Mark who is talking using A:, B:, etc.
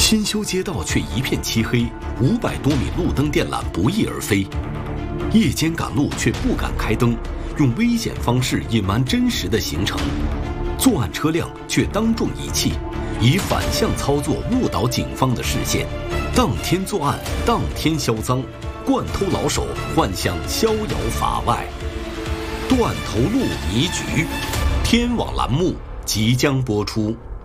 A: 新修街道却一片漆黑，500多米路灯电缆不翼而飞。夜间赶路却不敢开灯，用危险方式隐瞒真实的行程。作案车辆却当众遗弃，以反向操作误导警方的视线。当天作案，当天销赃，惯偷老手幻想逍遥法外。断头路迷局，天网栏目即将播出。